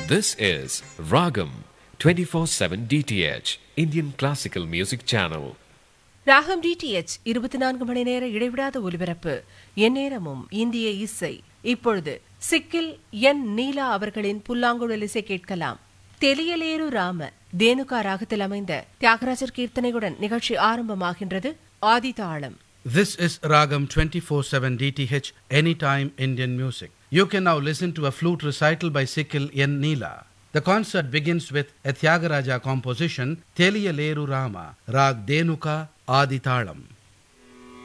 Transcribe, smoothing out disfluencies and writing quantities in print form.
This is Ragam 24/7 DTH Indian Classical Music Channel. ராகம் DTH 24 மணி நேர இடைவிடாத ஒலிபரப்பு. எந்நேரமும் இந்திய இசை. இப்பொழுது சிக்கில் என் நீலா அவர்களின் புல்லாங்குழல் இசை கேட்கலாம். தெலியலேரு ராம தேனுகா ராகத்தில் அமைந்த தியாகராஜர் கீர்த்தனையுடன் நிகழ்ச்சி ஆரம்பமாகின்றது. ஆதி தாளம். This is Ragam 24/7 DTH Anytime Indian Music. You can now listen to a flute recital by Sikil N. Neela. The concert begins with a Tyagaraja composition, Teliyaleru Rama, Rag Denuka, Adi Thalam.